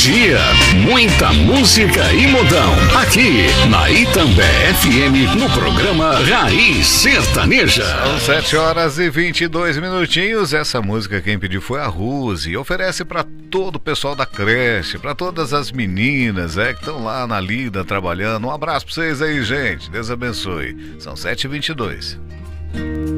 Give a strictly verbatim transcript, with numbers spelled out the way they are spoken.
dia. Muita música e modão. Aqui na Itambé F M, no programa Raiz Sertaneja. São sete horas e vinte e dois minutinhos. Essa música quem pediu foi a Rose. Oferece para todo o pessoal da creche, para todas as meninas é, que estão lá na lida trabalhando. Um abraço para vocês aí, gente. Deus abençoe. São sete e vinte e dois.